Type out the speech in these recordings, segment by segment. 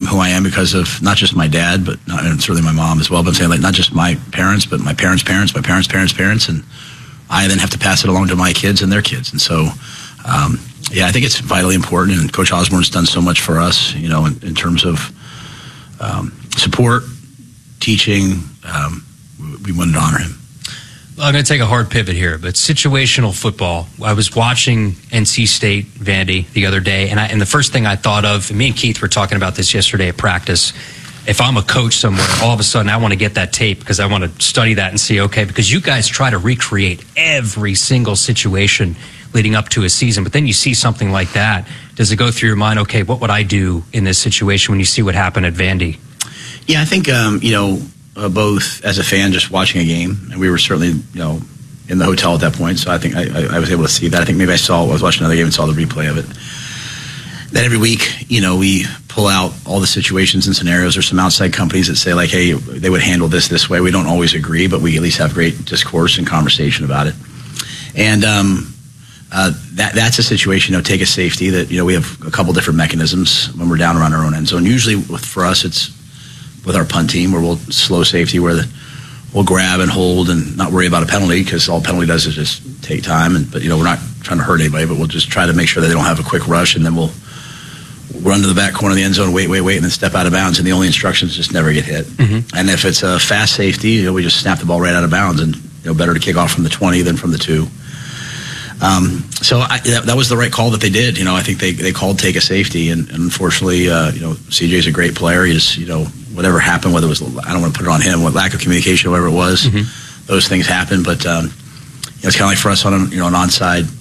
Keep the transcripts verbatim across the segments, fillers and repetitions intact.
who I am because of not just my dad, but not, and certainly my mom as well. But I'm saying like not just my parents, but my parents' parents, my parents' parents' parents, and I then have to pass it along to my kids and their kids. And so, um, yeah, I think it's vitally important. And Coach Osborne's done so much for us, you know, in, in terms of um, support, teaching. Um, we wanted to honor him. Well, I'm going to take a hard pivot here, but situational football. I was watching N C State Vandy the other day, and, I, and the first thing I thought of, and me and Keith were talking about this yesterday at practice, if I'm a coach somewhere, all of a sudden I want to get that tape because I want to study that and see, okay, because you guys try to recreate every single situation leading up to a season, but then you see something like that. Does it go through your mind, okay, what would I do in this situation when you see what happened at Vandy? Yeah, I think, um, you know, Uh, both as a fan just watching a game, and we were certainly, you know, in the hotel at that point, so I think I, I, I was able to see that. I think maybe I saw, I was watching another game and saw the replay of it. Then every week, you know, we pull out all the situations and scenarios. There's some outside companies that say, like, hey, they would handle this this way. We don't always agree, but we at least have great discourse and conversation about it. And um, uh, that that's a situation, you know, take a safety that, you know, we have a couple different mechanisms when we're down around our own end zone. Usually with, for us, it's with our punt team where we'll slow safety where the, we'll grab and hold and not worry about a penalty because all penalty does is just take time. And but you know we're not trying to hurt anybody, but we'll just try to make sure that they don't have a quick rush, and then we'll run to the back corner of the end zone, wait, wait, wait, and then step out of bounds. And the only instructions just never get hit. Mm-hmm. And if it's a fast safety, you know, we just snap the ball right out of bounds, and you know better to kick off from the twenty than from the two. Um, so I, that, that was the right call that they did. You know, I think they they called take a safety, and, and unfortunately, uh, you know, C J's a great player. He's you know. Whatever happened, whether it was, I don't want to put it on him, what lack of communication, whatever it was, mm-hmm. those things happen. But um, you know, it's kind of like for us on a, you know an onside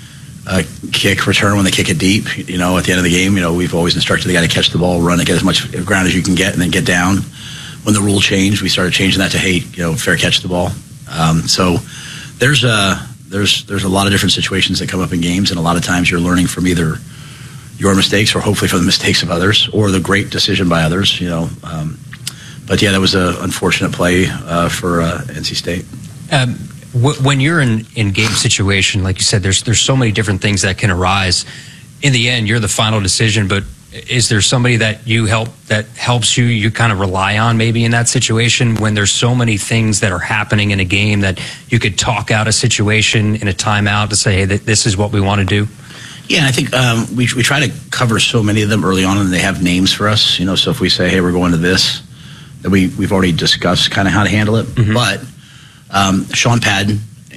uh, kick return when they kick it deep. You know, at the end of the game, you know, we've always instructed the guy to catch the ball, run it, get as much ground as you can get, and then get down. When the rule changed, we started changing that to hey, you know, fair catch the ball. Um, so there's a there's there's a lot of different situations that come up in games, and a lot of times you're learning from either your mistakes or hopefully from the mistakes of others or the great decision by others, you know. Um, but, yeah, that was an unfortunate play uh, for uh, N C State. Um, w- when you're in, in game situation, like you said, there's there's so many different things that can arise. In the end, you're the final decision, but is there somebody that you help that helps you, you kind of rely on maybe in that situation when there's so many things that are happening in a game that you could talk out a situation in a timeout to say, hey, th- this is what we want to do? Yeah, I think um, we we try to cover so many of them early on, and they have names for us. You know, so if we say, "Hey, we're going to this," that we we've already discussed kind of how to handle it. Mm-hmm. But um, Sean Padden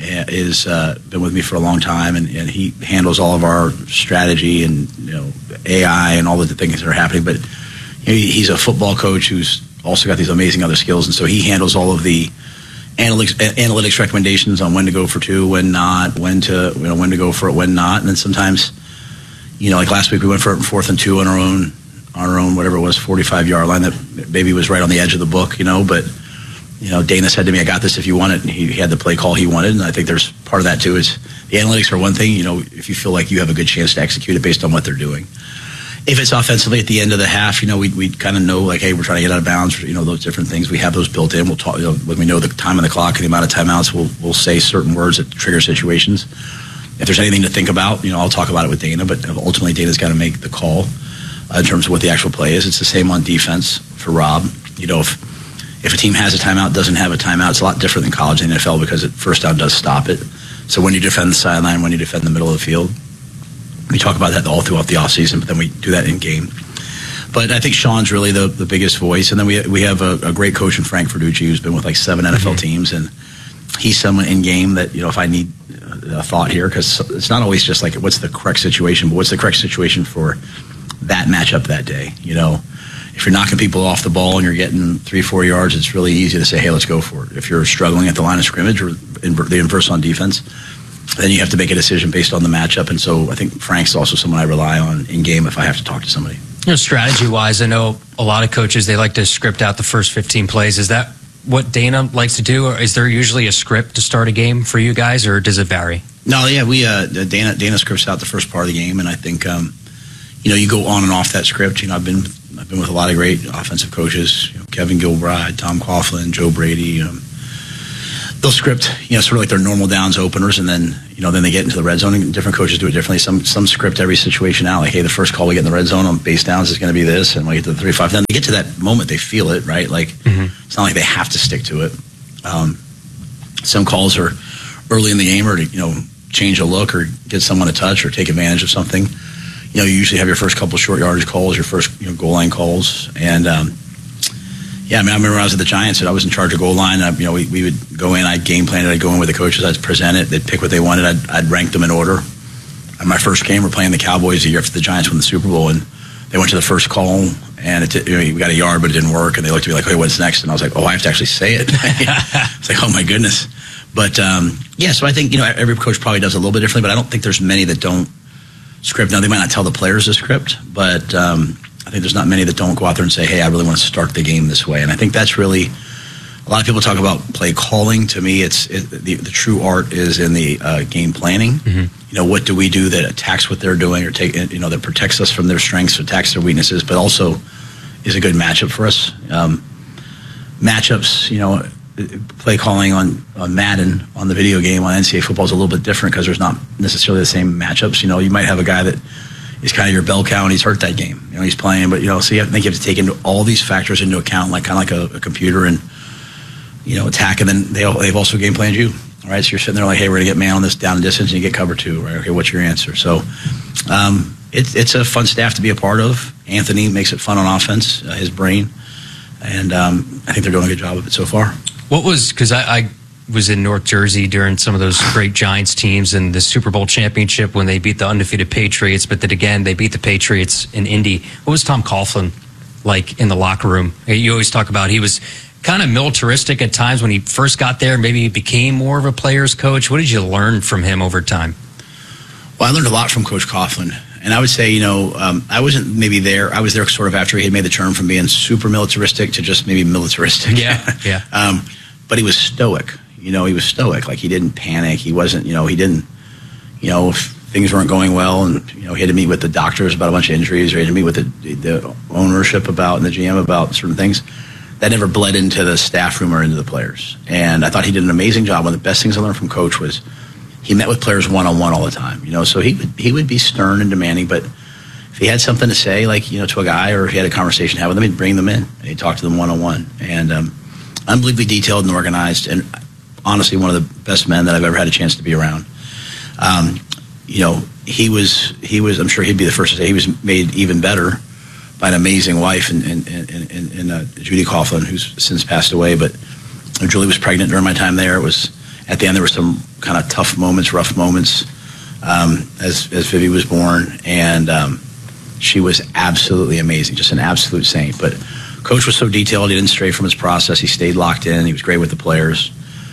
is uh, been with me for a long time, and, and he handles all of our strategy and you know A I and all the things that are happening. But you know, he's a football coach who's also got these amazing other skills, and so he handles all of the Analytics, analytics recommendations on when to go for two, when not, when to you know when to go for it, when not, and then sometimes, you know, like last week we went for it fourth and two on our own, on our own whatever it was, forty-five yard line. That baby was right on the edge of the book, you know. But you know, Dana said to me, "I got this if you want it," and he, he had the play call he wanted. And I think there's part of that too. Is the analytics are one thing, you know, if you feel like you have a good chance to execute it based on what they're doing. If it's offensively at the end of the half, you know, we we kind of know like, hey, we're trying to get out of bounds. You know, those different things. We have those built in. We'll talk. You know, when we know the time on the clock and the amount of timeouts, we'll we'll say certain words that trigger situations. If there's anything to think about, you know, I'll talk about it with Dana. But ultimately, Dana's got to make the call uh, in terms of what the actual play is. It's the same on defense for Rob. You know, if if a team has a timeout, doesn't have a timeout, it's a lot different than college and N F L because it, first down does stop it. So when you defend the sideline, when you defend the middle of the field, we talk about that all throughout the offseason, but then we do that in game. But I think Sean's really the, the biggest voice. And then we we have a, a great coach in Frank Verducci who's been with like seven N F L mm-hmm. teams. And he's someone in game that, you know, if I need a thought here, because it's not always just like what's the correct situation, but what's the correct situation for that matchup that day. You know, if you're knocking people off the ball and you're getting three, four yards, it's really easy to say, hey, let's go for it. If you're struggling at the line of scrimmage or in the inverse on defense, then you have to make a decision based on the matchup. And so I think Frank's also someone I rely on in game if I have to talk to somebody. You know, strategy-wise, I know a lot of coaches, they like to script out the first fifteen plays. Is that what Dana likes to do, or is there usually a script to start a game for you guys, or does it vary? No, yeah, we uh, Dana Dana scripts out the first part of the game, and I think um, you know you go on and off that script. You know, I've been I've been with a lot of great offensive coaches, you know, Kevin Gilbride, Tom Coughlin, Joe Brady. Um, they'll script, you know, sort of like their normal downs openers, and then, you know, then they get into the red zone, and different coaches do it differently. Some some script every situation out, like, hey, the first call we get in the red zone on base downs is going to be this, and when we get to the three five, then they get to that moment, they feel it, right? Like, mm-hmm. It's not like they have to stick to it. Um, some calls are early in the game, or to, you know, change a look or get someone a touch or take advantage of something. You know, you usually have your first couple short yardage calls, your first, you know, goal line calls, and um, yeah, I mean, I remember when I was at the Giants, and I was in charge of goal line. I, you know, we, we would go in, I'd game plan it, I'd go in with the coaches, I'd present it, they'd pick what they wanted, I'd, I'd rank them in order. And my first game, we're playing the Cowboys a year after the Giants won the Super Bowl, and they went to the first call, and it, you know, we got a yard, but it didn't work, and they looked at me like, hey, what's next? And I was like, oh, I have to actually say it. It's like, oh my goodness. But um, yeah, so I think, you know, every coach probably does it a little bit differently, but I don't think there's many that don't script. Now, they might not tell the players the script, but um, I think there's not many that don't go out there and say, hey, I really want to start the game this way. And I think that's really, a lot of people talk about play calling. To me, it's it, the, the true art is in the uh, game planning. Mm-hmm. You know, what do we do that attacks what they're doing, or take, you know, that protects us from their strengths, attacks their weaknesses, but also is a good matchup for us. Um, matchups, you know, play calling on, on Madden, on the video game, on N C double A football is a little bit different because there's not necessarily the same matchups. You know, you might have a guy that is kind of your bell cow, and he's hurt that game. You know, he's playing, but, you know, so you have, I think you have to take into all these factors into account, like kind of like a, a computer, and, you know, attack, and then they, they've also game planned you. All right, so you're sitting there like, hey, we're going to get man on this down and distance, and you get cover two. Right? Okay, what's your answer? So um, it, it's a fun staff to be a part of. Anthony makes it fun on offense, uh, his brain, and um, I think they're doing a good job of it so far. What was, because I, I was in North Jersey during some of those great Giants teams and the Super Bowl championship when they beat the undefeated Patriots, but then again, they beat the Patriots in Indy. What was Tom Coughlin like in the locker room? You always talk about he was kind of militaristic at times when he first got there. Maybe he became more of a player's coach. What did you learn from him over time? Well, I learned a lot from Coach Coughlin. And I would say, you know, um, I wasn't maybe there. I was there sort of after he had made the turn from being super militaristic to just maybe militaristic. Yeah, yeah. um, but he was stoic. You know, he was stoic. Like, he didn't panic. He wasn't, you know, he didn't, you know, if things weren't going well, and, you know, he had to meet with the doctors about a bunch of injuries, or he had to meet with the, the ownership about, and the G M about certain things. That never bled into the staff room or into the players. And I thought he did an amazing job. One of the best things I learned from Coach was he met with players one-on-one all the time. You know, so he would, he would be stern and demanding, but if he had something to say, like, you know, to a guy, or if he had a conversation to have with them, he'd bring them in, and he'd talk to them one-on-one. And um, unbelievably detailed and organized, and honestly one of the best men that I've ever had a chance to be around. Um, you know, he was, he was, I'm sure he'd be the first to say, he was made even better by an amazing wife, and, and, and, and, and uh, Judy Coughlin, who's since passed away. But Julie was pregnant during my time there. It was, at the end, there were some kind of tough moments, rough moments, um, as, as Vivi was born. And um, she was absolutely amazing, just an absolute saint. But Coach was so detailed, he didn't stray from his process. He stayed locked in. He was great with the players.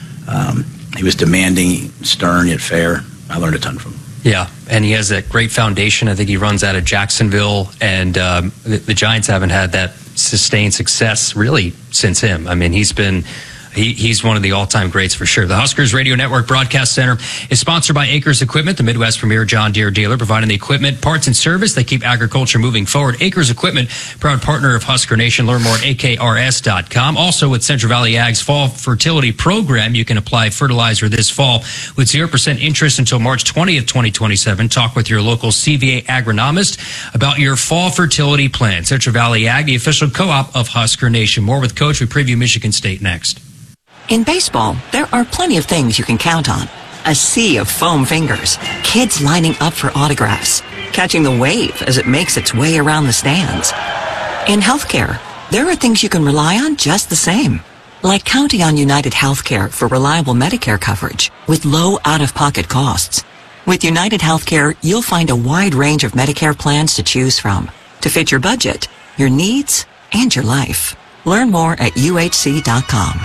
Um, he was demanding, stern, yet fair. I learned a ton from him. Yeah, and he has that great foundation. I think he runs out of Jacksonville, and um, the, the Giants haven't had that sustained success really since him. I mean, he's been... He, he's one of the all-time greats for sure. The Huskers Radio Network Broadcast Center is sponsored by Acres Equipment, the Midwest premier John Deere dealer, providing the equipment, parts, and service that keep agriculture moving forward. Acres Equipment, proud partner of Husker Nation. Learn more at A K R S dot com. Also, with Central Valley Ag's Fall Fertility Program, you can apply fertilizer this fall with zero percent interest until March twentieth, twenty twenty-seven. Talk with your local C V A agronomist about your fall fertility plan. Central Valley Ag, the official co-op of Husker Nation. More with Coach. We preview Michigan State next. In baseball, there are plenty of things you can count on. A sea of foam fingers, kids lining up for autographs, catching the wave as it makes its way around the stands. In healthcare, there are things you can rely on just the same, like counting on United Healthcare for reliable Medicare coverage with low out-of-pocket costs. With United Healthcare, you'll find a wide range of Medicare plans to choose from to fit your budget, your needs, and your life. Learn more at U H C dot com.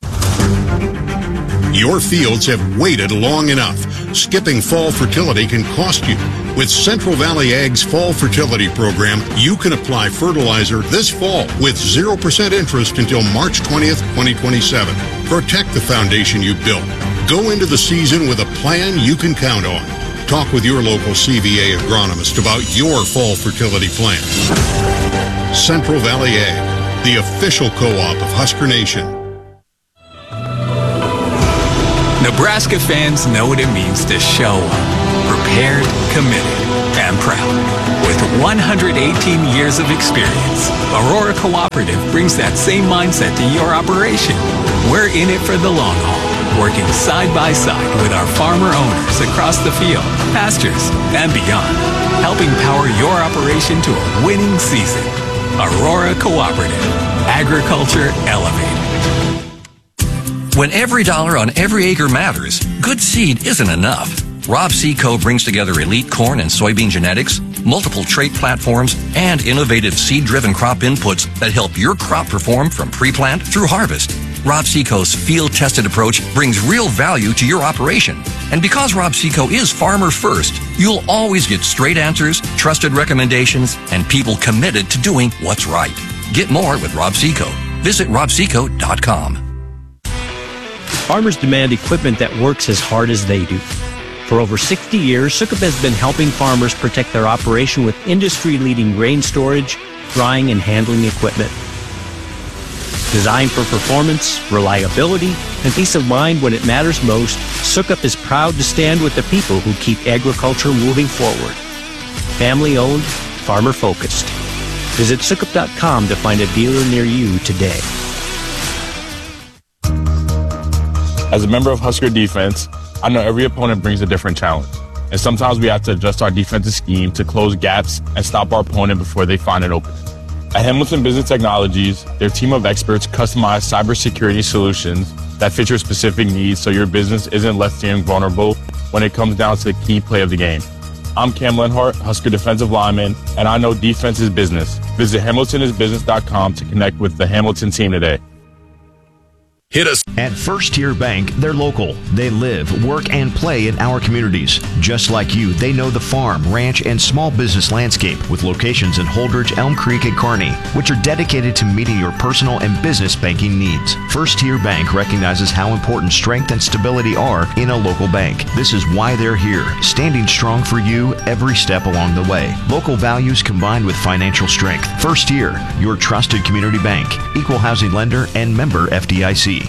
Your fields have waited long enough. Skipping fall fertility can cost you. With Central Valley Ag's Fall Fertility Program, you can apply fertilizer this fall with zero percent interest until March twentieth, twenty twenty-seven. Protect the foundation you built. Go into the season with a plan you can count on. Talk with your local C V A agronomist about your fall fertility plan. Central Valley Ag, the official co-op of Husker Nation. Nebraska fans know what it means to show up, prepared, committed, and proud. With one hundred eighteen years of experience, Aurora Cooperative brings that same mindset to your operation. We're in it for the long haul, working side by side with our farmer owners across the field, pastures, and beyond, helping power your operation to a winning season. Aurora Cooperative, agriculture elevated. When every dollar on every acre matters, good seed isn't enough. Rob Seco brings together elite corn and soybean genetics, multiple trait platforms, and innovative seed-driven crop inputs that help your crop perform from pre-plant through harvest. Rob Seco's field-tested approach brings real value to your operation. And because Rob Seco is farmer first, you'll always get straight answers, trusted recommendations, and people committed to doing what's right. Get more with Rob Seco. Visit rob seco dot com. Farmers demand equipment that works as hard as they do. For over sixty years, Sukup has been helping farmers protect their operation with industry-leading grain storage, drying, and handling equipment. Designed for performance, reliability, and peace of mind when it matters most, Sukup is proud to stand with the people who keep agriculture moving forward. Family-owned, farmer-focused. Visit sukup dot com to find a dealer near you today. As a member of Husker defense, I know every opponent brings a different challenge, and sometimes we have to adjust our defensive scheme to close gaps and stop our opponent before they find an opening. At Hamilton Business Technologies, their team of experts customize cybersecurity solutions that fit your specific needs so your business isn't left feeling vulnerable when it comes down to the key play of the game. I'm Cam Lenhart, Husker defensive lineman, and I know defense is business. Visit hamilton is business dot com to connect with the Hamilton team today. Hit us. At First Tier Bank, they're local. They live, work, and play in our communities. Just like you, they know the farm, ranch, and small business landscape with locations in Holdridge, Elm Creek, and Kearney, which are dedicated to meeting your personal and business banking needs. First Tier Bank recognizes how important strength and stability are in a local bank. This is why they're here, standing strong for you every step along the way. Local values combined with financial strength. First Tier, your trusted community bank, equal housing lender, and member F D I C.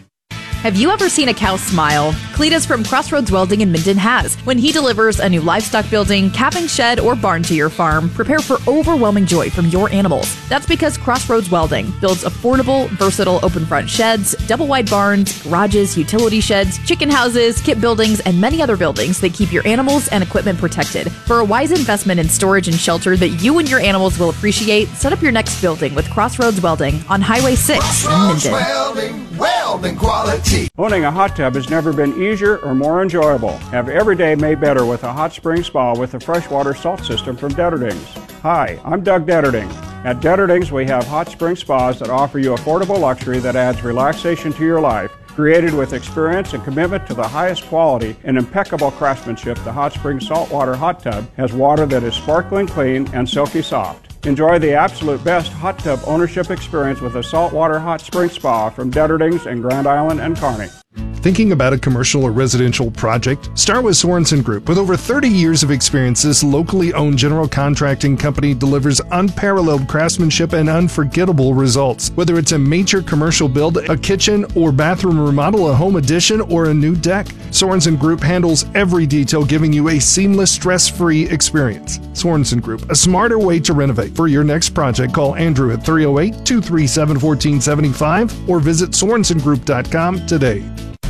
Have you ever seen a cow smile? Cletus from Crossroads Welding in Minden has. When he delivers a new livestock building, calving shed, or barn to your farm, prepare for overwhelming joy from your animals. That's because Crossroads Welding builds affordable, versatile open front sheds, double wide barns, garages, utility sheds, chicken houses, kit buildings, and many other buildings that keep your animals and equipment protected. For a wise investment in storage and shelter that you and your animals will appreciate, set up your next building with Crossroads Welding on Highway six in Minden. Welding, welding quality. Owning a hot tub has never been easier or more enjoyable. Have every day made better with a hot spring spa with the freshwater salt system from Detterdings. Hi, I'm Doug Detterding. At Detterdings, we have hot spring spas that offer you affordable luxury that adds relaxation to your life. Created with experience and commitment to the highest quality and impeccable craftsmanship, the Hot Spring Saltwater Hot Tub has water that is sparkling clean and silky soft. Enjoy the absolute best hot tub ownership experience with a saltwater hot spring spa from Detterdings in Grand Island and Kearney. Thinking about a commercial or residential project? Start with Sorensen Group. With over thirty years of experience, this locally owned general contracting company delivers unparalleled craftsmanship and unforgettable results. Whether it's a major commercial build, a kitchen or bathroom remodel, a home addition, or a new deck, Sorensen Group handles every detail, giving you a seamless, stress-free experience. Sorensen Group, a smarter way to renovate. For your next project, call Andrew at three oh eight, two three seven, one four seven five or visit sorensen group dot com today.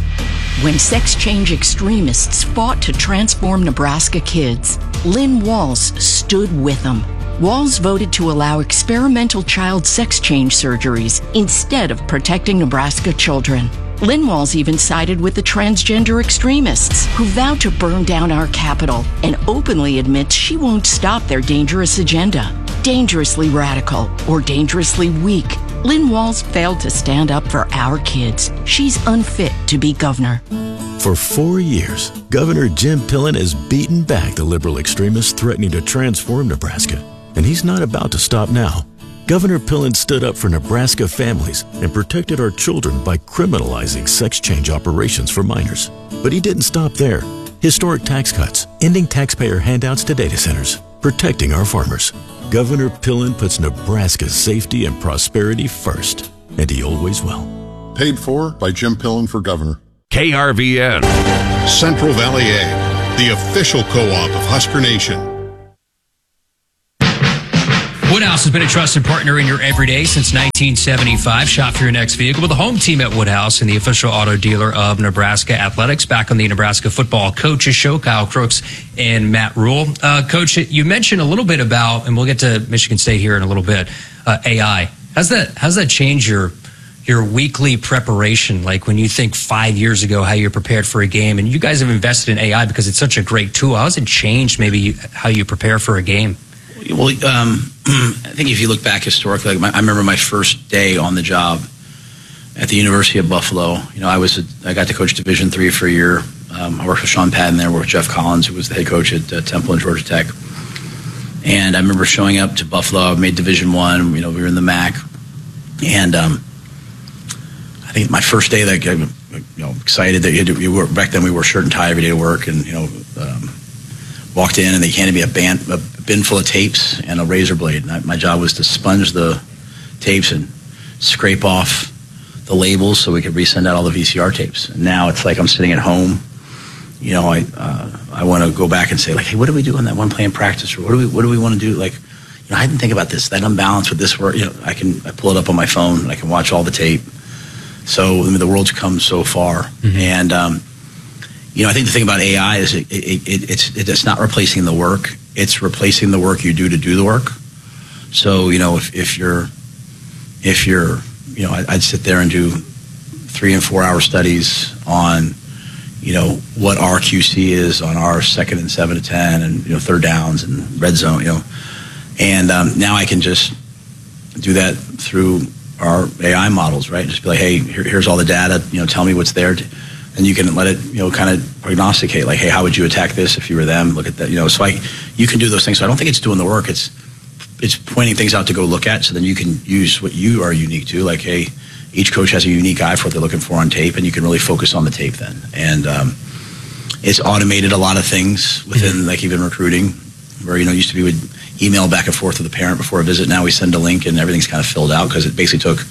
When sex change extremists fought to transform Nebraska kids, Lynn Walls stood with them. Walls voted to allow experimental child sex change surgeries instead of protecting Nebraska children. Lynn Walls even sided with the transgender extremists who vowed to burn down our capital and openly admits she won't stop their dangerous agenda. Dangerously radical or dangerously weak, Lynn Walls failed to stand up for our kids. She's unfit to be governor. For four years, Governor Jim Pillen has beaten back the liberal extremists threatening to transform Nebraska. And he's not about to stop now. Governor Pillen stood up for Nebraska families and protected our children by criminalizing sex change operations for minors. But he didn't stop there. Historic tax cuts, ending taxpayer handouts to data centers, protecting our farmers. Governor Pillen puts Nebraska's safety and prosperity first, and he always will. Paid for by Jim Pillen for governor. K R V N. Central Valley Ag, the official co-op of Husker Nation. Woodhouse has been a trusted partner in your everyday since nineteen seventy-five. Shop for your next vehicle with the home team at Woodhouse and the official auto dealer of Nebraska Athletics. Back on the Nebraska Football Coaches Show, Kyle Crooks and Matt Rule. Uh, Coach, you mentioned a little bit about, and we'll get to Michigan State here in a little bit, uh, A I. How's that, how's that change your your weekly preparation? Like when you think five years ago how you're prepared for a game, and you guys have invested in A I because it's such a great tool. How's it changed maybe you, how you prepare for a game? Well, um, I think if you look back historically, like my, I remember my first day on the job at the University of Buffalo. You know, I was a, I got to coach Division three for a year. Um, I worked with Sean Patton there, worked with Jeff Collins, who was the head coach at uh, Temple and Georgia Tech. And I remember showing up to Buffalo. I made Division one. You know, we were in the M A C, and um, I think my first day, like, you know, excited that you, had to, you were back then. We wore shirt and tie every day to work, and you know. Um, Walked in and they handed me a, band, a bin full of tapes and a razor blade. And I, my job was to sponge the tapes and scrape off the labels so we could resend out all the V C R tapes. And now it's like I'm sitting at home. You know, I uh, I want to go back and say, like, hey, what do we do on that one play in practice? Or what do we what do we want to do? Like, you know, I didn't think about this. That unbalance with this work. You know, I can I pull it up on my phone and I can watch all the tape. So I mean, the world's come so far, mm-hmm. and. Um, You know, I think the thing about A I is it, it, it, it's it's not replacing the work. It's replacing the work you do to do the work. So, you know, if, if you're, if you're, you know, I'd sit there and do three and four hour studies on, you know, what our Q C is on our second and seven to ten and, you know, third downs and red zone, you know. And um, now I can just do that through our A I models, right? Just be like, hey, here, here's all the data, you know, tell me what's there. To, and you can let it, you know, kind of prognosticate, like, hey, how would you attack this if you were them? Look at that, you know. So I, you can do those things. So I don't think it's doing the work. It's it's pointing things out to go look at, so then you can use what you are unique to. Like, hey, each coach has a unique eye for what they're looking for on tape, and you can really focus on the tape then. And um, it's automated a lot of things within, mm-hmm. like even recruiting, where, you know, used to be would email back and forth with the parent before a visit. Now we send a link and everything's kind of filled out because it basically took,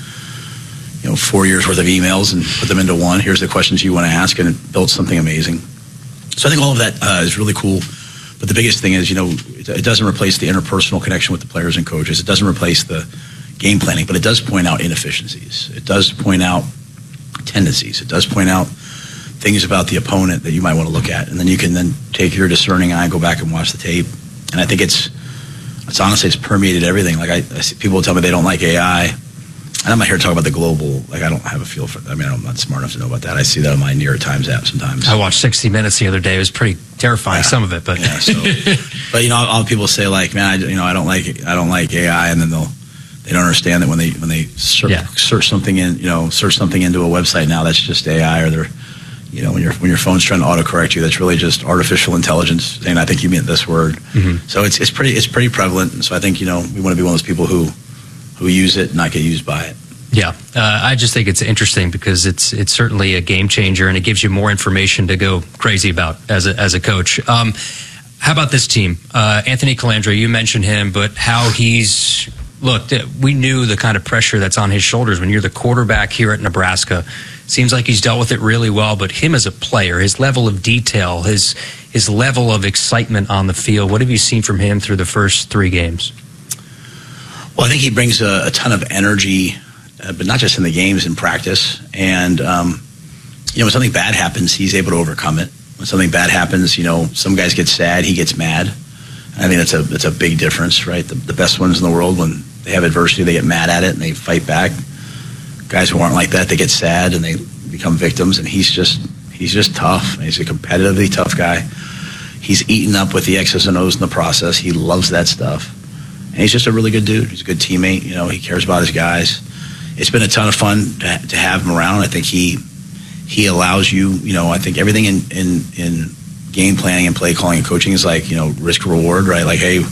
you know, four years worth of emails and put them into one. Here's the questions you want to ask, and it built something amazing. So I think all of that uh, is really cool. But the biggest thing is, you know, it, it doesn't replace the interpersonal connection with the players and coaches. It doesn't replace the game planning, but it does point out inefficiencies. It does point out tendencies. It does point out things about the opponent that you might want to look at. And then you can then take your discerning eye and go back and watch the tape. And I think it's, it's honestly, it's permeated everything. Like I, I see people tell me they don't like A I. And I'm not here to talk about the global, like I don't have a feel for, I mean, I'm not smart enough to know about that. I see that on my New York Times app sometimes. I watched sixty minutes the other day. It was pretty terrifying, yeah. some of it, but. Yeah, so, but you know, all people say like, man, I, you know, I don't like, I don't like A I, and then they'll, they don't understand that when they, when they search, yeah. search something in, you know, search something into a website now, that's just A I, or they're, you know, when your when your phone's trying to autocorrect you, that's really just artificial intelligence saying, I think you meant this word. Mm-hmm. So it's it's pretty it's pretty prevalent. And so I think, you know, we want to be one of those people who, who use it and not get used by it. Yeah, uh, I just think it's interesting because it's it's certainly a game changer, and it gives you more information to go crazy about as a, as a coach. Um, how about this team? Uh, Anthony Colandrea, you mentioned him, but how he's looked. We knew the kind of pressure that's on his shoulders when you're the quarterback here at Nebraska. Seems like he's dealt with it really well, but him as a player, his level of detail, his his level of excitement on the field, what have you seen from him through the first three games? Well, I think he brings a, a ton of energy. Uh, but not just in the games, in practice. And, um, you know, when something bad happens, he's able to overcome it. When something bad happens, you know, some guys get sad, he gets mad. I think that's a that's a big difference, right? The, the best ones in the world, when they have adversity, they get mad at it and they fight back. Guys who aren't like that, they get sad and they become victims. And he's just he's just tough. He's a competitively tough guy. He's eaten up with the X's and O's in the process. He loves that stuff. And he's just a really good dude. He's a good teammate. You know, he cares about his guys. It's been a ton of fun to, to have him around. I think he he allows you, you know, I think everything in, in, in game planning and play calling and coaching is like, you know, risk reward, right? Like, hey,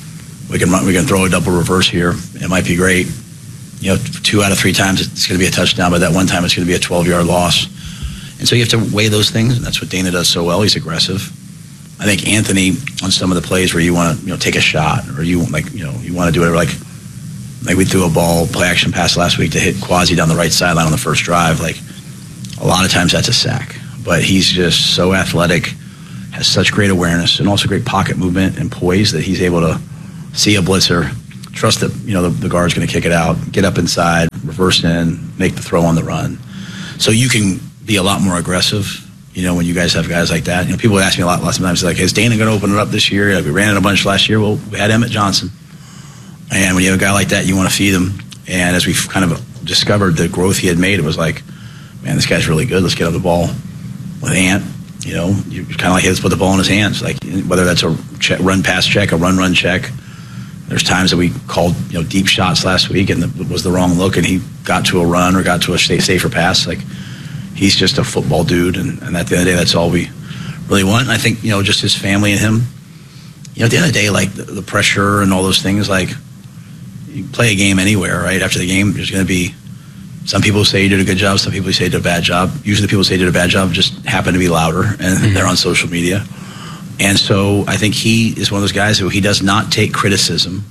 we can run, we can throw a double reverse here. It might be great. You know, two out of three times it's going to be a touchdown, but that one time it's going to be a twelve-yard loss. And so you have to weigh those things, and that's what Dana does so well. He's aggressive. I think Anthony, on some of the plays where you want to, you know, take a shot, or you like, you know, you want to do whatever, like. Like we threw a ball, play action pass last week to hit Quasi down the right sideline on the first drive. Like a lot of times that's a sack. but he's just so athletic, has such great awareness, and also great pocket movement and poise that he's able to see a blitzer, trust that you know the, the guard's going to kick it out, get up inside, reverse in, make the throw on the run. So you can be a lot more aggressive. You know, when you guys have guys like that, you know, people ask me a lot, lots of times, like, is Dana going to open it up this year? Like, we ran it a bunch last year. Well, we had Emmett Johnson. And when you have a guy like that, you want to feed him. And as we've kind of discovered the growth he had made, it was like, man, this guy's really good. Let's get on the ball with Ant. You know, you kind of like, hey, let's put the ball in his hands. Like, whether that's a check, run pass check, a run run check. There's times that we called, you know, deep shots last week and it was the wrong look, and he got to a run or got to a safer pass. Like, he's just a football dude, and, and at the end of the day, that's all we really want. And I think, you know, just his family and him, you know, at the end of the day, like, the, the pressure and all those things, like, you play a game anywhere, right? After the game, there's going to be some people say you did a good job, some people say you did a bad job. Usually the people say you did a bad job just happen to be louder, and mm-hmm. they're on social media. And so I think he is one of those guys who he does not take criticism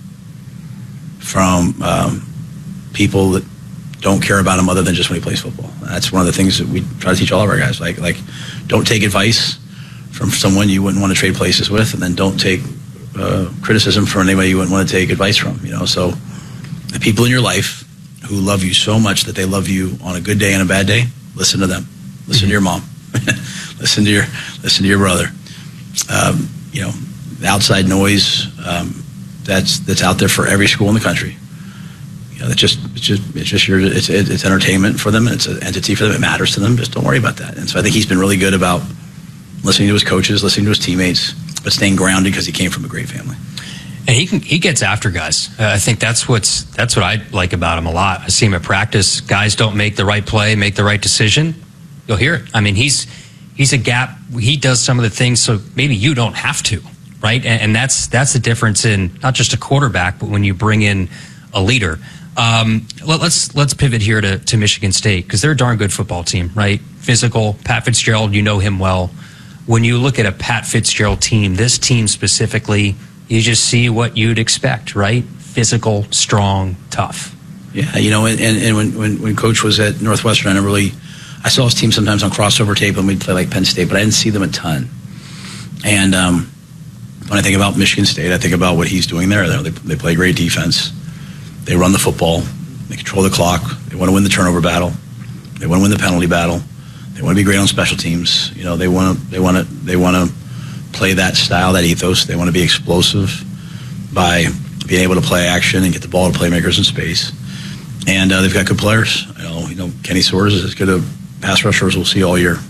from um, people that don't care about him other than just when he plays football. That's one of the things that we try to teach all of our guys. Like, like don't take advice from someone you wouldn't want to trade places with, and then don't take uh, criticism from anybody you wouldn't want to take advice from. You know, so the people in your life who love you so much that they love you on a good day and a bad day, listen to them. Listen mm-hmm. to your mom. listen to your listen to your brother. Um, you know, the outside noise um, that's that's out there for every school in the country. You know, it's just it's just it's just your it's it's entertainment for them, and it's an entity for them. It matters to them. Just don't worry about that. And so I think he's been really good about listening to his coaches, listening to his teammates, but staying grounded because he came from a great family. And he can, he gets after guys. Uh, I think that's what's that's what I like about him a lot. I see him at practice. Guys don't make the right play, make the right decision. You'll hear it. I mean, he's he's a gap. He does some of the things so maybe you don't have to, right? And, and that's that's the difference in not just a quarterback, but when you bring in a leader. Um, let, let's let's pivot here to, to Michigan State, because they're a darn good football team, right? Physical. Pat Fitzgerald, you know him well. When you look at a Pat Fitzgerald team, this team specifically, you just see what you'd expect, right? Physical, strong, tough. Yeah, you know, and, and when, when when Coach was at Northwestern, I never really, I saw his team sometimes on crossover tape when we'd play like Penn State, but I didn't see them a ton. And um, when I think about Michigan State, I think about what he's doing there. They, they play great defense. They run the football. They control the clock. They want to win the turnover battle. They want to win the penalty battle. They want to be great on special teams. You know, they want to they want to they want to play that style, that ethos. They want to be explosive by being able to play action and get the ball to playmakers in space. And uh, they've got good players. You know, you know, Kenny Soares is as good a pass rusher as we'll see all year.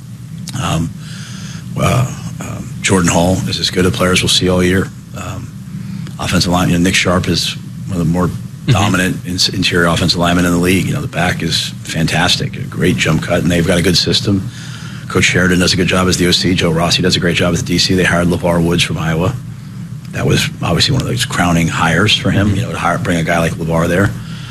Um, uh, um, Jordan Hall is as good a player as we'll see all year. Um, offensive line, you know, Nick Sharp is one of the more mm-hmm. dominant in, interior offensive linemen in the league. You know, the back is fantastic, a great jump cut, and they've got a good system. Coach Sheridan does a good job as the O C. Joe Rossi does a great job as the D C. They hired LeVar Woods from Iowa. That was obviously one of those crowning hires for him. You know, to hire, bring a guy like LeVar there,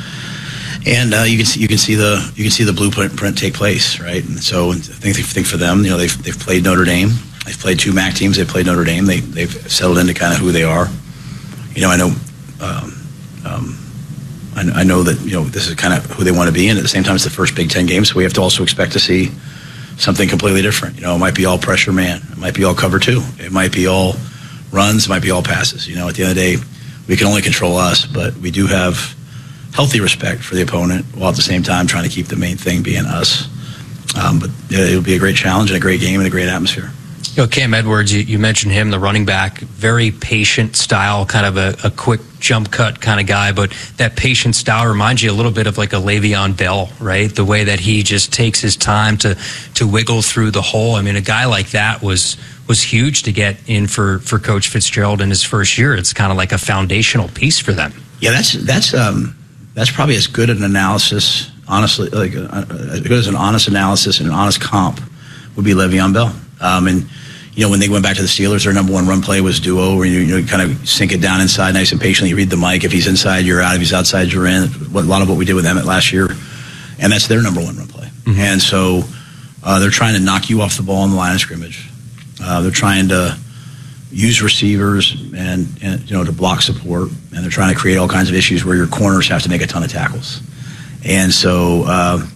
and uh, you can see you can see the you can see the blueprint print take place, right? And so I think, I think for them, you know, they've they've played Notre Dame. They've played two M A C teams. They've played Notre Dame. They they've settled into kind of who they are. You know, I know. Um, um, I, I know that you know this is kind of who they want to be, and at the same time, it's the first Big Ten game, so we have to also expect to see something completely different. You know, it might be all pressure man. It might be all cover two. It might be all runs. It might be all passes. You know, at the end of the day, we can only control us, but we do have healthy respect for the opponent while at the same time trying to keep the main thing being us. Um, but yeah, it'll be a great challenge and a great game and a great atmosphere. You know, Cam Edwards, you, you mentioned him, the running back, very patient style, kind of a, a quick jump cut kind of guy, but that patient style reminds you a little bit of like a Le'Veon Bell, right? The way that he just takes his time to to wiggle through the hole. I mean, a guy like that was was huge to get in for, for Coach Fitzgerald in his first year. It's kind of like a foundational piece for them. Yeah, that's that's um, that's probably as good an analysis, honestly, like uh, as good as an honest analysis and an honest comp would be Le'Veon Bell. Um, and you know, when they went back to the Steelers, their number one run play was duo, where you, you know, you kind of sink it down inside nice and patiently. You read the mic. If he's inside, you're out. If he's outside, you're in. What, a lot of what we did with Emmett last year. And that's their number one run play. Mm-hmm. And so uh, they're trying to knock you off the ball in the line of scrimmage. Uh, they're trying to use receivers and, and, you know, to block support. And they're trying to create all kinds of issues where your corners have to make a ton of tackles. And so uh,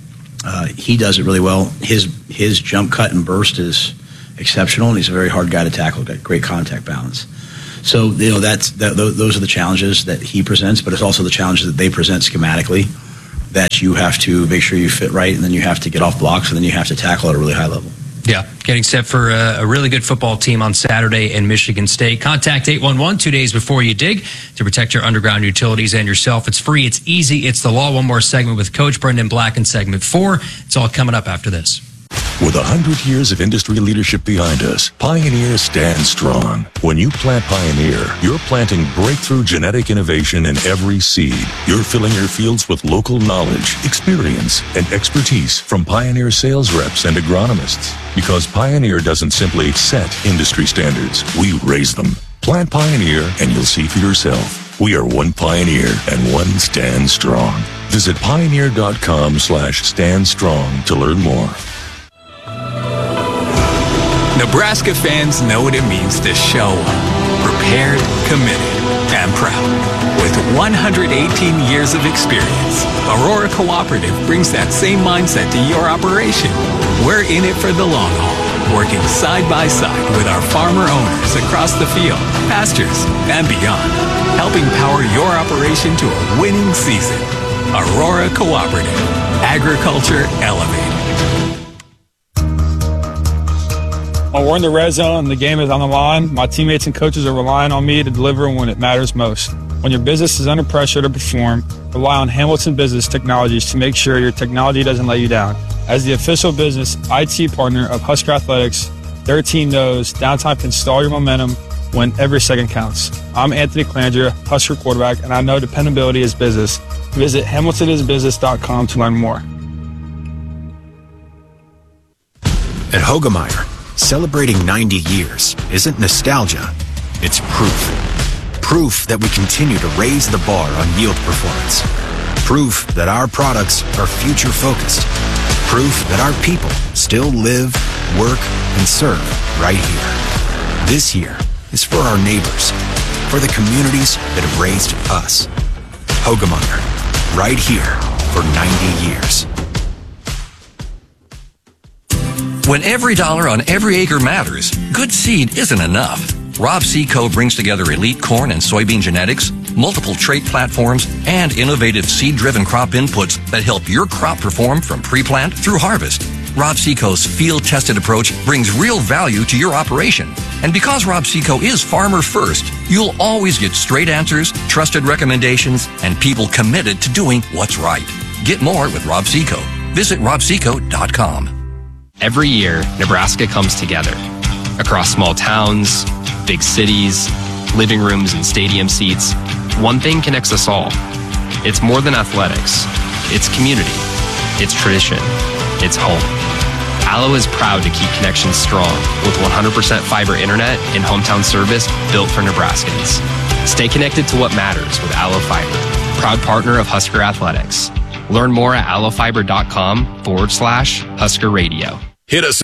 Uh, he does it really well. His his jump cut and burst is exceptional, and he's a very hard guy to tackle. Got great contact balance. So you know that's that, those are the challenges that he presents, but it's also the challenges that they present schematically. That you have to make sure you fit right, and then you have to get off blocks, and then you have to tackle at a really high level. Yeah, getting set for a, a really good football team on Saturday in Michigan State. Contact eight one one two days before you dig to protect your underground utilities and yourself. It's free, it's easy, it's the law. One more segment with Coach Brendan Black in segment four. It's all coming up after this. With a hundred years of industry leadership behind us, Pioneer stands strong. When you plant Pioneer, you're planting breakthrough genetic innovation in every seed. You're filling your fields with local knowledge, experience, and expertise from Pioneer sales reps and agronomists. Because Pioneer doesn't simply set industry standards, we raise them. Plant Pioneer and you'll see for yourself. We are one Pioneer and one Stand Strong. Visit pioneer.com slash stand strong to learn more. Nebraska fans know what it means to show up, prepared, committed, and proud. With one hundred eighteen years of experience, Aurora Cooperative brings that same mindset to your operation. We're in it for the long haul, working side by side with our farmer owners across the field, pastures, and beyond, helping power your operation to a winning season. Aurora Cooperative, agriculture elevated. When we're in the red zone and the game is on the line, my teammates and coaches are relying on me to deliver when it matters most. When your business is under pressure to perform, rely on Hamilton Business Technologies to make sure your technology doesn't let you down. As the official business I T partner of Husker Athletics, their team knows downtime can stall your momentum when every second counts. I'm Anthony Clandria, Husker quarterback, and I know dependability is business. Visit hamilton is business dot com to learn more. At Hogemeyer, celebrating ninety years isn't nostalgia, it's proof. Proof that we continue to raise the bar on yield performance. Proof that our products are future-focused. Proof that our people still live, work, and serve right here. This year is for our neighbors, for the communities that have raised us. Hogemeyer, right here for ninety years. When every dollar on every acre matters, good seed isn't enough. Rob Seco brings together elite corn and soybean genetics, multiple trait platforms, and innovative seed-driven crop inputs that help your crop perform from pre-plant through harvest. Rob Seco's field-tested approach brings real value to your operation. And because Rob Seco is farmer first, you'll always get straight answers, trusted recommendations, and people committed to doing what's right. Get more with Rob Seco. Visit rob seco dot com. Every year, Nebraska comes together. Across small towns, big cities, living rooms and stadium seats, one thing connects us all. It's more than athletics. It's community. It's tradition. It's home. Allo is proud to keep connections strong with one hundred percent fiber internet and hometown service built for Nebraskans. Stay connected to what matters with Allo Fiber, proud partner of Husker Athletics. Learn more at allofiber.com forward slash Husker Radio. Hit us.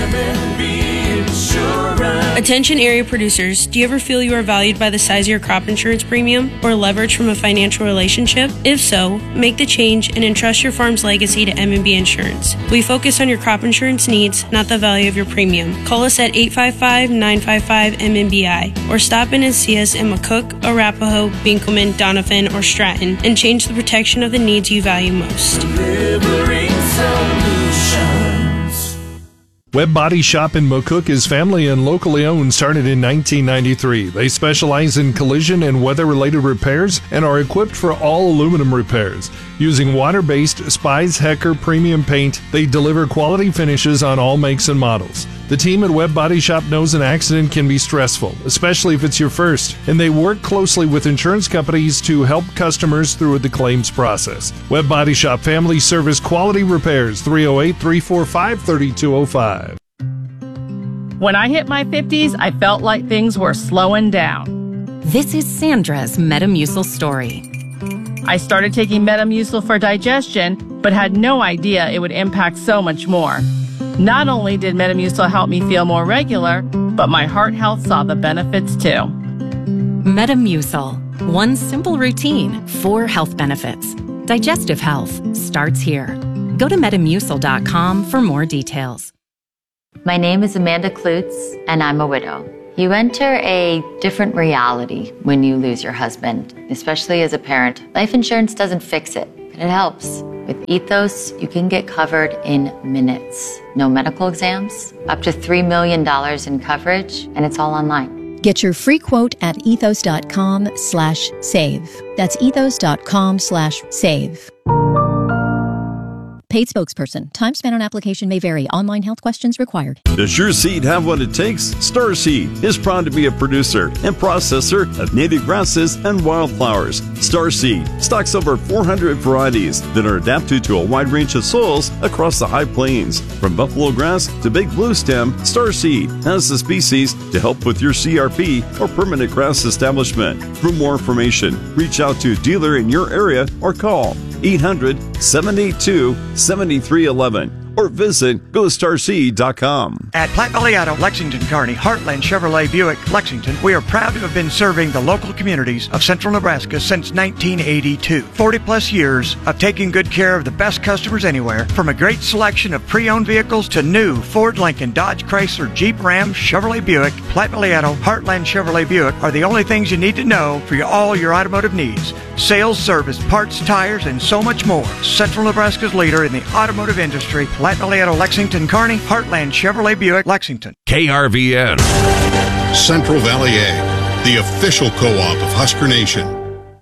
Attention area producers, do you ever feel you are valued by the size of your crop insurance premium or leverage from a financial relationship? If so, make the change and entrust your farm's legacy to M and B Insurance. We focus on your crop insurance needs, not the value of your premium. Call us at eight five five, nine five five, M M B I or stop in and see us in McCook, Arapahoe, Binkelman, Donovan, or Stratton and change the protection of the needs you value most. Delivering solutions. Webb Body Shop in McCook is family and locally owned, started in nineteen ninety-three. They specialize in collision and weather-related repairs and are equipped for all aluminum repairs. Using water-based Spies Hecker premium paint, they deliver quality finishes on all makes and models. The team at Webb Body Shop knows an accident can be stressful, especially if it's your first, and they work closely with insurance companies to help customers through the claims process. Webb Body Shop Family Service Quality Repairs, three oh eight, three four five, three two oh five. When I hit my fifties, I felt like things were slowing down. This is Sandra's Metamucil story. I started taking Metamucil for digestion, but had no idea it would impact so much more. Not only did Metamucil help me feel more regular, but my heart health saw the benefits too. Metamucil. One simple routine, four health benefits. Digestive health starts here. Go to metamucil dot com for more details. My name is Amanda Klutz, and I'm a widow. You enter a different reality when you lose your husband, especially as a parent. Life insurance doesn't fix it, but it helps. With Ethos, you can get covered in minutes. No medical exams, up to three million dollars in coverage, and it's all online. Get your free quote at ethos dot com slash save. That's ethos dot com slash save. Paid spokesperson. Time spent on application may vary. Online health questions required. Does your seed have what it takes? Starseed is proud to be a producer and processor of native grasses and wildflowers. Starseed stocks over four hundred varieties that are adapted to a wide range of soils across the high plains. From buffalo grass to big blue stem, Starseed has the species to help with your C R P or permanent grass establishment. For more information, reach out to a dealer in your area or call eight hundred, seven eight two, seven three one one or visit go starseed dot com. At Platte Valley Auto, Lexington, Kearney, Heartland Chevrolet Buick, Lexington, we are proud to have been serving the local communities of central Nebraska since nineteen eighty-two. forty plus years of taking good care of the best customers anywhere, from a great selection of pre-owned vehicles to new Ford, Lincoln, Dodge, Chrysler, Jeep, Ram, Chevrolet Buick. Platte Valley Auto, Heartland Chevrolet Buick are the only things you need to know for your, all your automotive needs. Sales, service, parts, tires, and so much more. Central Nebraska's leader in the automotive industry, Platte Valley Auto, Lexington, Kearney, Heartland Chevrolet Buick, Lexington. K R V N. Central Valley Ag, the official co-op of Husker Nation.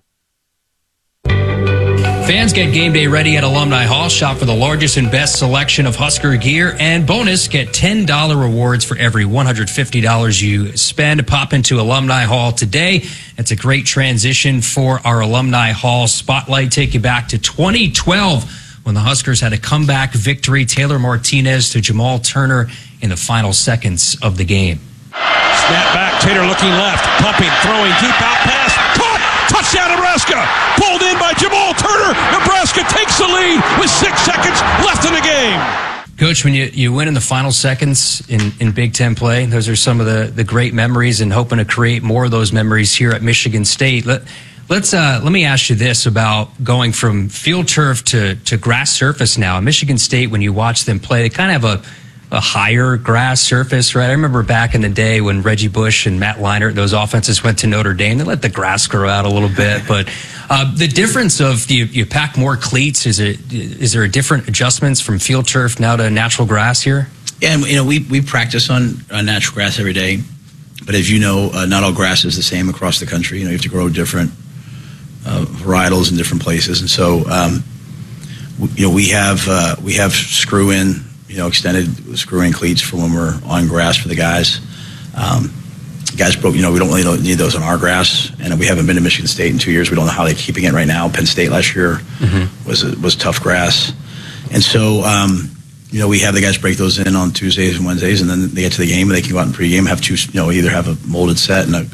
Fans, get game day ready at Alumni Hall. Shop for the largest and best selection of Husker gear. And bonus, get ten dollars rewards for every one hundred fifty dollars you spend. Pop into Alumni Hall today. It's a great transition for our Alumni Hall spotlight. Take you back to twenty twelve when the Huskers had a comeback victory. Taylor Martinez to Jamal Turner in the final seconds of the game. Snap back, Taylor looking left, pumping, throwing, deep out pass, caught, touchdown Nebraska, pulled in by Jamal Turner. Nebraska takes the lead with six seconds left in the game. Coach, when you, you win in the final seconds in, in Big Ten play, those are some of the, the great memories, and hoping to create more of those memories here at Michigan State. Let, let's uh, let me ask you this about going from field turf to, to grass surface now. At Michigan State, when you watch them play, they kind of have a a higher grass surface, right? I remember back in the day when Reggie Bush and Matt Leinart, those offenses went to Notre Dame, they let the grass grow out a little bit. But uh, the difference of you, you pack more cleats, is it is there a different adjustments from field turf now to natural grass here? Yeah, and, you know, we, we practice on, on natural grass every day. But as you know, uh, not all grass is the same across the country. You know, you have to grow different uh, varietals in different places. And so, um, you know, we have uh, we have screw in, you know, extended screw-in cleats for when we're on grass for the guys. Um, guys broke, you know, we don't really need those on our grass, and we haven't been to Michigan State in two years. We don't know how they're keeping it right now. Penn State last year mm-hmm. was was tough grass, and so um, you know, we have the guys break those in on Tuesdays and Wednesdays, and then they get to the game and they can go out and pregame, have two, you know, either have a molded set and a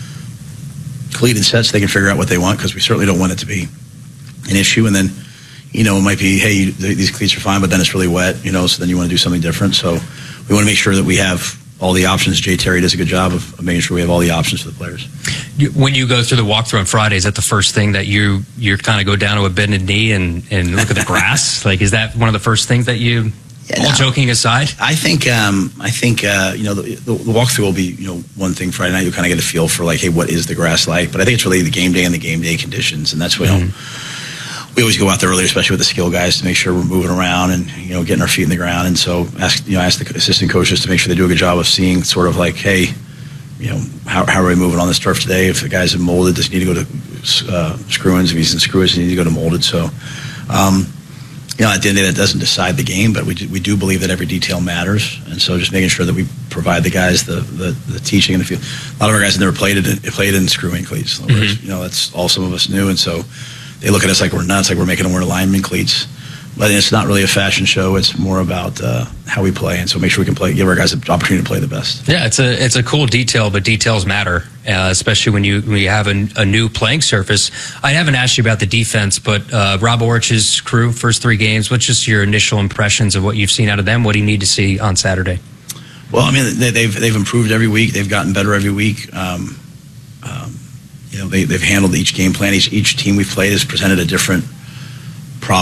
cleated set so they can figure out what they want, because we certainly don't want it to be an issue. And then, you know, it might be, hey, these cleats are fine, but then it's really wet, you know, so then you want to do something different. So we want to make sure that we have all the options. Jay Terry does a good job of, of making sure we have all the options for the players. When you go through the walkthrough on Friday, is that the first thing that you you kind of go down to a bended knee and, and look at the grass? Like, is that one of the first things that you, yeah, all no, joking aside? I think, um, I think uh, you know, the, the, the walkthrough will be, you know, one thing Friday night. You kind of get a feel for, like, hey, what is the grass like? But I think it's really the game day and the game day conditions, and that's what mm-hmm. you know, we always go out there early, especially with the skill guys, to make sure we're moving around and, you know, getting our feet in the ground. And so ask, you know, ask the assistant coaches to make sure they do a good job of seeing sort of like, hey, you know, how, how are we moving on this turf today? If the guys have molded, does he need to go to uh, screw-ins? If he's in screw-ins, he need to go to molded. So, um, you know, at the end of the day, that doesn't decide the game, but we do, we do believe that every detail matters. And so just making sure that we provide the guys the, the, the teaching in the field. A lot of our guys have never played it, played in screw-in cleats. Mm-hmm. You know, that's all some of us knew. And so they look at us like we're nuts, like we're making them wear lineman cleats. But it's not really a fashion show. It's more about uh, how we play. And so make sure we can play, give our guys the opportunity to play the best. Yeah, it's a it's a cool detail, but details matter, uh, especially when you when you have a, a new playing surface. I haven't asked you about the defense, but uh, Rob Orch's crew, first three games, what's just your initial impressions of what you've seen out of them? What do you need to see on Saturday? Well, I mean, they, they've they've improved every week. They've gotten better every week. Um, um, you know, they, they've handled each game plan. Each, each team we've played has presented a different problem.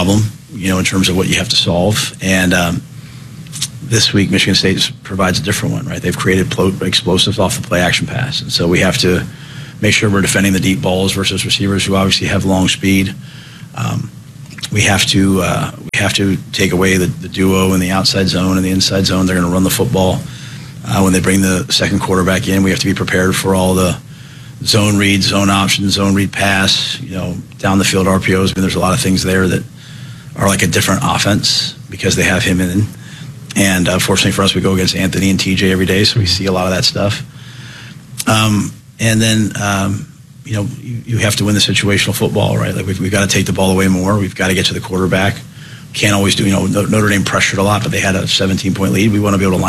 you know, in terms of what you have to solve. And um, this week, Michigan State provides a different one, right? They've created plo- explosives off the play action pass. And so we have to make sure we're defending the deep balls versus receivers who obviously have long speed. Um, we have to uh, we have to take away the, the duo in the outside zone and the inside zone. They're going to run the football. Uh, when they bring the second quarterback in, we have to be prepared for all the zone read, zone option, zone read pass, you know, down the field R P Os. I mean, there's a lot of things there that are like a different offense because they have him in. And uh, fortunately for us, we go against Anthony and T J every day, so we see a lot of that stuff. Um, and then, um, you know, you, you have to win the situational football, right? Like we've, we've got to take the ball away more. We've got to get to the quarterback. Can't always do, you know, Notre Dame pressured a lot, but they had a seventeen-point lead. We want to be able to line